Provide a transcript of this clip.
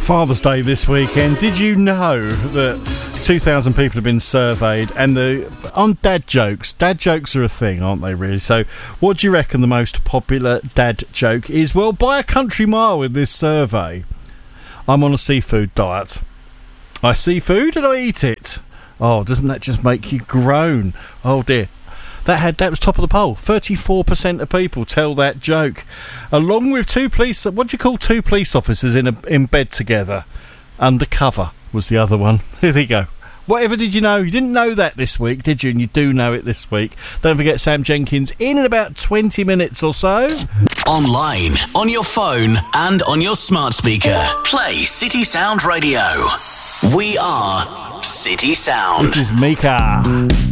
Father's Day this weekend. Did you know that 2,000 people have been surveyed and on dad jokes? Dad jokes are a thing, aren't they, really? So what do you reckon the most popular dad joke is? Well, by a country mile with this survey, I'm on a seafood diet. I see food and I eat it. Oh, doesn't that just make you groan? Oh dear. That was top of the poll. 34% of people tell that joke. Along with two police... What do you call two police officers in bed together? Undercover was the other one. Here you go. Whatever did you know? You didn't know that this week, did you? And you do know it this week. Don't forget Sam Jenkins in about 20 minutes or so. Online, on your phone and on your smart speaker. Play City Sound Radio. We are City Sound. This is Mika.